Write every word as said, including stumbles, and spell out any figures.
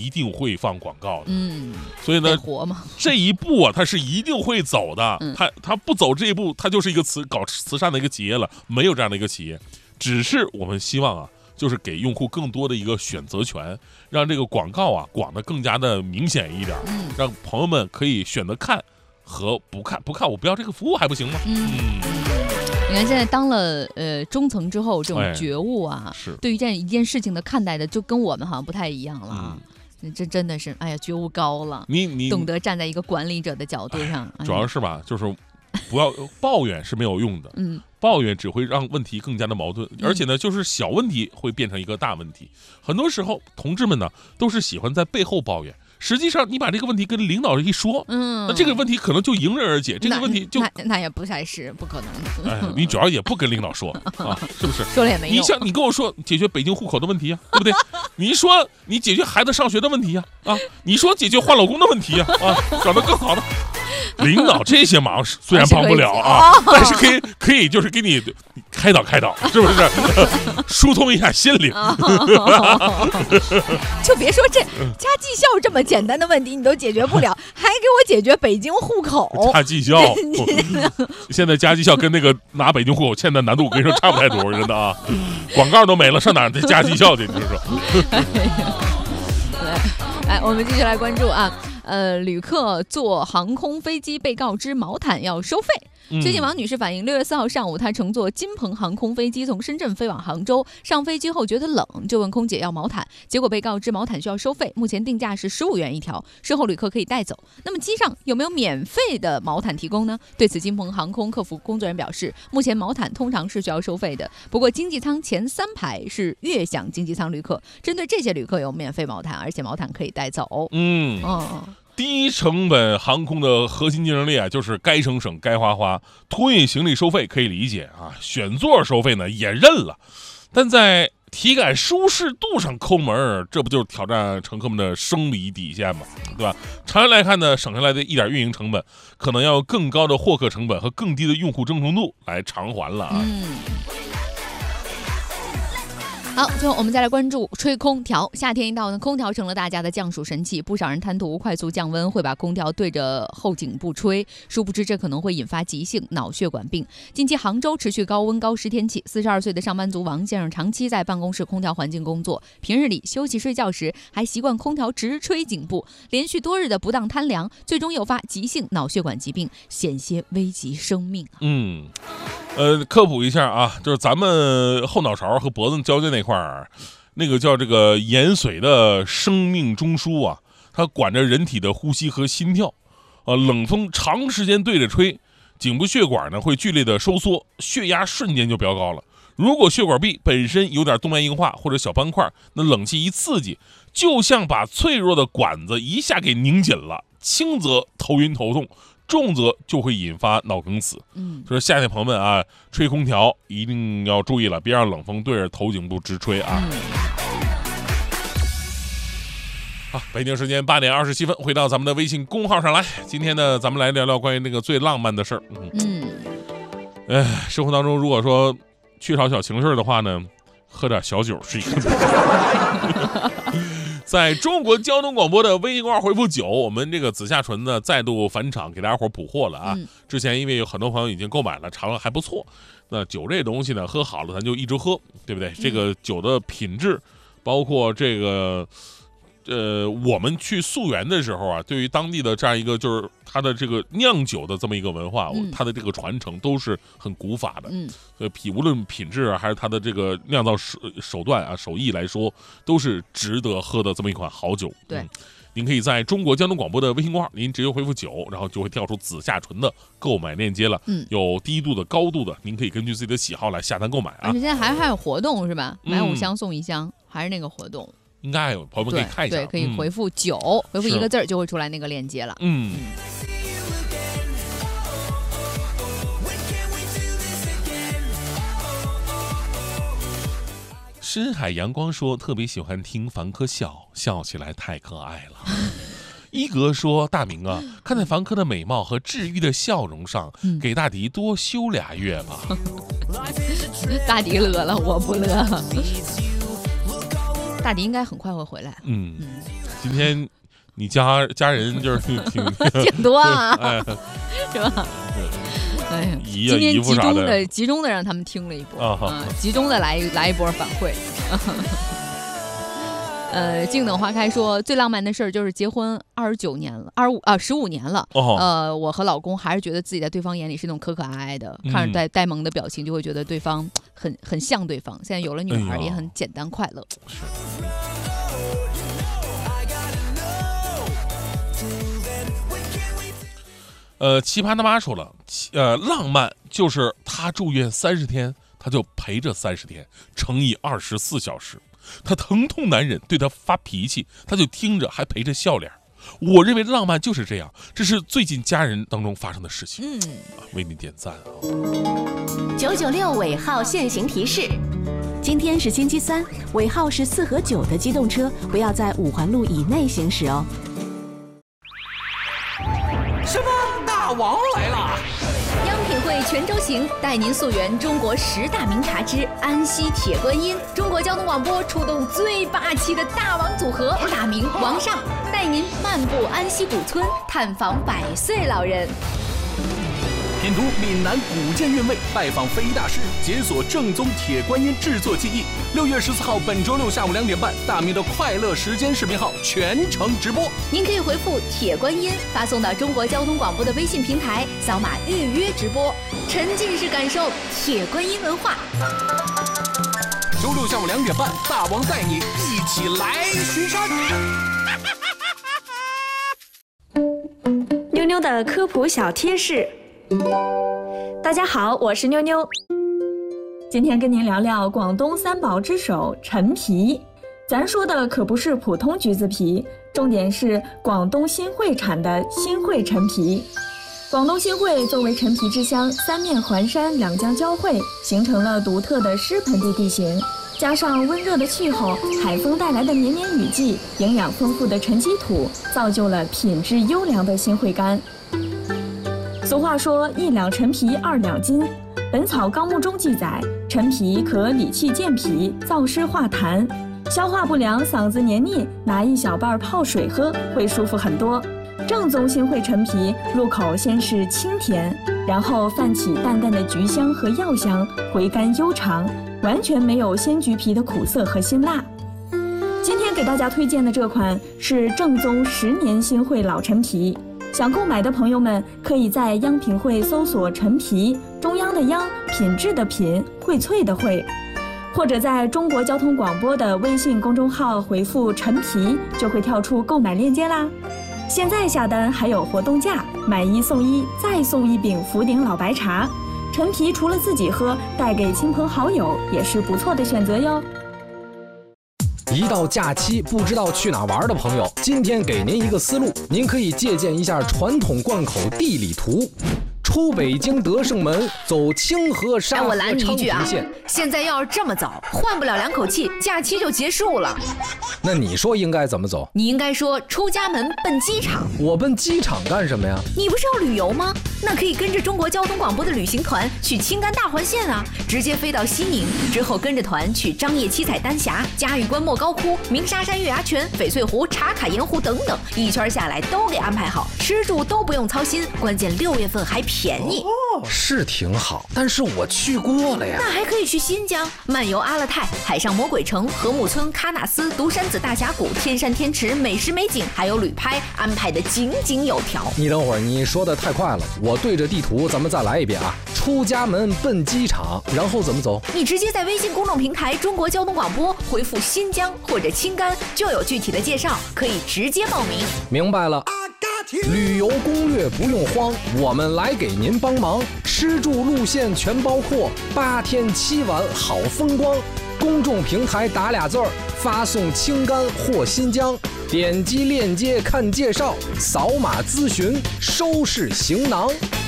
一定会放广告的。 嗯， 所以呢， 活嘛， 这一步啊，它是一定会走的。 嗯、 它它不走这一步，它就是一个慈搞慈善的一个企业了，没有这样的一个企业。只是我们希望啊，就是给用户更多的一个选择权，让这个广告啊广得更加的明显一点， 嗯、 让朋友们可以选择看和不看。不看我不要这个服务还不行吗？ 嗯。嗯你看，现在当了呃中层之后，这种觉悟啊， 哎、是对于这样一件事情的看待的，就跟我们好像不太一样了。嗯、这真的是，哎呀，觉悟高了， 你你懂得站在一个管理者的角度上。 哎、主要是吧，就是不要抱怨是没有用的， 嗯， 抱怨只会让问题更加的矛盾，而且呢，就是小问题会变成一个大问题。很多时候，同志们呢都是喜欢在背后抱怨。实际上，你把这个问题跟领导一说， 嗯， 那这个问题可能就迎刃而解。这个问题就那, 那, 那也不太是不可能的。 哎，你主要也不跟领导说啊，是不是？ 说了也没用。 你像你跟我说解决北京户口的问题呀、啊，对不对？你说你解决孩子上学的问题呀、啊，啊，你说解决换老公的问题呀、啊，啊，找到更好的。领导这些忙虽然帮不了啊，但是可以可以就是给你开导开导，是不是？疏通一下心灵。 就别说这加绩效这么简单的问题你都解决不了，还给我解决北京户口。 加绩效，现在加绩效跟那个拿北京户口签的难度，我跟你说差不太多，真的啊。广告都没了，上哪再加绩效去？你说说。 来，我们继续来关注啊。呃，旅客坐航空飞机被告知毛毯要收费。最近王女士反映，六月四号上午，她乘坐金鹏航空飞机从深圳飞往杭州，上飞机后觉得冷，就问空姐要毛毯，结果被告知毛毯需要收费，目前定价是十五元一条，事后旅客可以带走。那么机上有没有免费的毛毯提供呢？对此，金鹏航空客服工作人员表示，目前毛毯通常是需要收费的，不过经济舱前三排是悦享经济舱旅客，针对这些旅客有免费毛毯，而且毛毯可以带走。 嗯嗯。低成本航空的核心竞争力啊，就是该省省该花花。托运行李收费可以理解啊，选座收费呢也认了，但在体感舒适度上抠门，这不就是挑战乘客们的生理底线吗？对吧？长远来看呢，省下来的一点运营成本，可能要更高的获客成本和更低的用户忠诚度来偿还了啊。 嗯。好，最后我们再来关注吹空调。夏天一到呢，空调成了大家的降暑神器，不少人贪图快速降温，会把空调对着后颈部吹，殊不知这可能会引发急性脑血管病。近期杭州持续高温高湿天气，四十二岁的上班族王先生长期在办公室空调环境工作，平日里休息睡觉时还习惯空调直吹颈部，连续多日的不当贪凉，最终诱发急性脑血管疾病，险些危及生命啊。 嗯。呃，科普一下啊，就是咱们后脑勺和脖子交界那块儿，那个叫这个延髓的生命中枢啊，它管着人体的呼吸和心跳。呃，冷风长时间对着吹，颈部血管呢会剧烈的收缩，血压瞬间就飙高了。如果血管壁本身有点动脉硬化或者小斑块，那冷气一刺激，就像把脆弱的管子一下给拧紧了，轻则头晕头痛，重则就会引发脑梗死。嗯，所以夏天朋友们啊，吹空调一定要注意了，别让冷风对着头颈部直吹啊。嗯、好，北京时间八点二十七分，回到咱们的微信公号上来。今天呢，咱们来聊聊关于那个最浪漫的事儿。嗯，嗯哎，生活当中如果说缺少小情绪的话呢，喝点小酒是一个。在中国交通广播的微信公号回复九，我们这个紫霞醇呢再度返场，给大家伙补货了啊！嗯、之前因为有很多朋友已经购买了，尝了还不错。那酒这东西呢，喝好了咱就一直喝，对不对？嗯、这个酒的品质，包括这个。呃，我们去溯源的时候啊，对于当地的这样一个就是它的这个酿酒的这么一个文化，嗯、它的这个传承都是很古法的。嗯，所以品无论品质啊，还是它的这个酿造手手段啊、手艺来说，都是值得喝的这么一款好酒。 对。 嗯，您可以在中国交通广播的微信公号，您直接回复九，然后就会跳出紫霞醇的购买链接了。嗯，有低度的、高度的，您可以根据自己的喜好来下单购买啊。 而且现在还还有活动是吧？买五箱送一箱，嗯、还是那个活动。 应该有朋友们可以看一下， 对，对可以回复九、嗯，回复一个字就会出来那个链接了。嗯。嗯深海阳光说特别喜欢听房客笑，笑起来太可爱了。一格说大明啊，看在房客的美貌和治愈的笑容上，嗯、给大迪多休俩月吧。 大迪乐了，我不乐。大迪应该很快会回来。嗯嗯。 今天你家家人就是挺挺多啊，哎、是吧？哎呀， 姨今天集中的的集中的让他们听了一波啊、 呃，集中的来来一波反馈。呃，静等花开说最浪漫的事儿就是结婚二十九年了，二十五啊十五年了。 哦、 呃，我和老公还是觉得自己在对方眼里是那种可可爱爱的，嗯、看着呆呆萌的表情，就会觉得对方很很像对方。现在有了女儿，也很简单快乐。 是。呃，奇葩大妈说了，呃，浪漫就是他住院三十天，他就陪着三十天，乘以二十四小时。他疼痛难忍，对他发脾气，他就听着还陪着笑脸。我认为浪漫就是这样，这是最近家人当中发生的事情。嗯，啊、为你点赞啊！ 九九六尾号限行提示：今天是星期三，尾号是四和九的机动车不要在五环路以内行驶哦。 什么？大王来了！ 央品汇全州行带您溯源中国十大名茶之安溪铁观音。中国交通广播出动最霸气的大王组合，大明王上带您漫步安溪古村，探访百岁老人。 品读闽南古建韵味，拜访非遗大师，解锁正宗铁观音制作技艺。六月十四号，本周六下午两点半，大明的快乐时间视频号全程直播。 您可以回复铁观音发送到中国交通广播的微信平台，扫码预约直播，沉浸式感受铁观音文化。 周六下午两点半，大王带你一起来巡山。 妞妞的科普小贴士。大家好，我是妞妞。今天跟您聊聊广东三宝之首陈皮。咱说的可不是普通橘子皮，重点是广东新会产的新会陈皮。广东新会作为陈皮之乡，三面环山，两江交汇，形成了独特的湿盆地地形，加上温热的气候，海风带来的绵绵雨季，营养丰富的沉积土，造就了品质优良的新会柑。俗话说一两陈皮二两金，本草纲目中记载，陈皮可理气健脾，燥湿化痰，消化不良嗓子黏腻，拿一小瓣泡水喝会舒服很多。正宗新会陈皮入口先是清甜，然后泛起淡淡的橘香和药香，回甘悠长，完全没有鲜橘皮的苦涩和辛辣。今天给大家推荐的这款是正宗十年新会老陈皮，想购买的朋友们可以在央品汇搜索陈皮，中央的央，品质的品，荟萃的荟，或者在中国交通广播的微信公众号回复陈皮，就会跳出购买链接啦。现在下单还有活动价，买一送一，再送一饼福鼎老白茶。陈皮除了自己喝，带给亲朋好友也是不错的选择哟。 一到假期不知道去哪玩的朋友，今天给您一个思路，您可以借鉴一下传统贯口地理图。出北京德胜门，走清河沙河昌平线。 现在要是这么走，换不了两口气，假期就结束了。 那你说应该怎么走？ 你应该说出家门奔机场。 我奔机场干什么呀？ 你不是要旅游吗？那可以跟着中国交通广播的旅行团去青甘大环线啊，直接飞到西宁，之后跟着团去张掖七彩丹霞、嘉峪关莫高窟、鸣沙山月牙泉、翡翠湖、茶卡盐湖等等，一圈下来都给安排好，吃住都不用操心，关键六月份还便宜。 哦，是挺好，但是我去过了呀。 那还可以去新疆漫游阿勒泰、海上魔鬼城、禾木村、喀纳斯、独山子大峡谷、天山天池，美食美景还有旅拍，安排的井井有条。 你等会儿，你说的太快了，我对着地图咱们再来一遍啊。出家门奔机场，然后怎么走？ 你直接在微信公众平台中国交通广播回复新疆或者青甘，就有具体的介绍，可以直接报名。 明白了。旅游攻略不用慌，我们来给您帮忙，吃住路线全包括，八天七晚好风光。公众平台打俩字儿，发送青甘或新疆，点击链接看介绍，扫码咨询，收拾行囊。